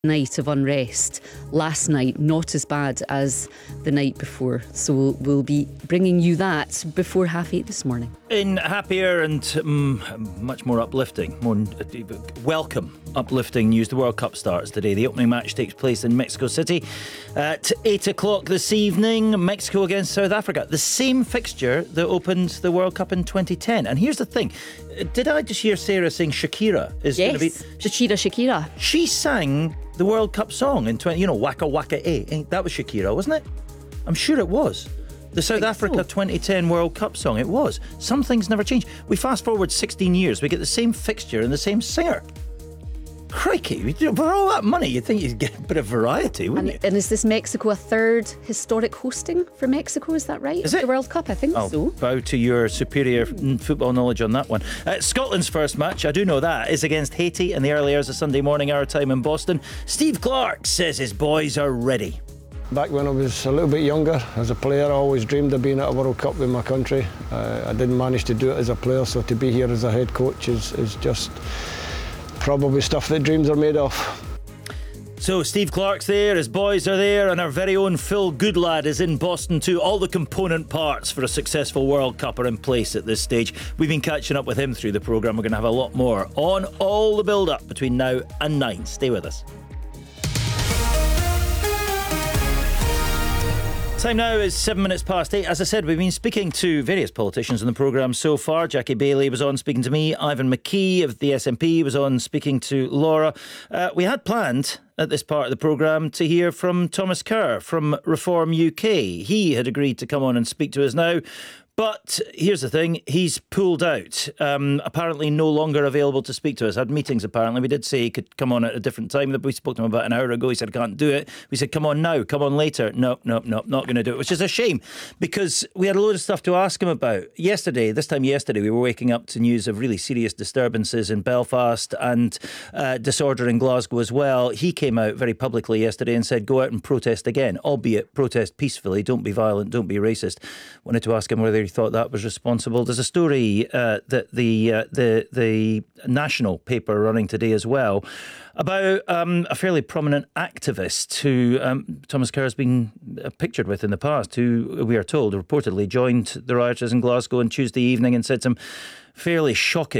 night of unrest last night, not as bad as the night before. So we'll be bringing you that before 8:30 this morning. In happier and much more uplifting, more welcome uplifting news, the World Cup starts today. The opening match takes place in Mexico City at 8 o'clock this evening. Mexico against South Africa. The same fixture that opened the World Cup in 2010. And here's the thing. Did I just hear Sarah saying Shakira is going to be... Shakira. She sang the World Cup song in 20... Waka Waka Eh. That was Shakira, wasn't it? I'm sure it was. The South Africa 2010 World Cup song. It was. Some things never change. We fast forward 16 years. We get the same fixture and the same singer. Crikey, for all that money, you'd think you'd get a bit of variety, wouldn't you? And is this Mexico a third historic hosting for Mexico? Is that right? Is it? The World Cup, I think I'll so. bow to your superior football knowledge on that one. Scotland's first match, I do know that, is against Haiti in the early hours of Sunday morning, our time in Boston. Steve Clarke says his boys are ready. Back when I was a little bit younger, as a player, I always dreamed of being at a World Cup with my country. I didn't manage to do it as a player, so to be here as a head coach is just probably stuff that dreams are made of. So Steve Clarke's there, his boys are there, and our very own Phil Goodlad is in Boston too. All the component parts for a successful World Cup are in place at this stage. We've been catching up with him through the programme. We're going to have a lot more on all the build-up between now and 9. Stay with us. Time now is 7 minutes past 8. As I said, we've been speaking to various politicians on the programme so far. Jackie Baillie was on speaking to me. Ivan McKee of the SNP was on speaking to Laura. We had planned at this part of the programme to hear from Thomas Kerr from Reform UK. He had agreed to come on and speak to us now. But here's the thing, he's pulled out, apparently no longer available to speak to us. Had meetings apparently. We did say he could come on at a different time. We spoke to him about an hour ago. He said, can't do it. We said, come on now, come on later. No, not going to do it, which is a shame because we had a load of stuff to ask him about. This time yesterday, we were waking up to news of really serious disturbances in Belfast and disorder in Glasgow as well. He came out very publicly yesterday and said, go out and protest again, albeit protest peacefully. Don't be violent, don't be racist. Wanted to ask him whether he thought that was responsible. There's a story that the national paper running today as well about a fairly prominent activist who Thomas Kerr has been pictured with in the past, who we are told reportedly joined the rioters in Glasgow on Tuesday evening and said some fairly shocking